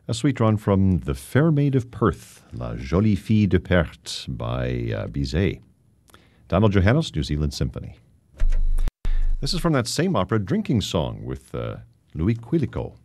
A sweet run from The Fair Maid of Perth, La Jolie Fille de Perth by Bizet. Donald Johannes, New Zealand Symphony. This is from that same opera, Drinking Song, with Louis Quilico.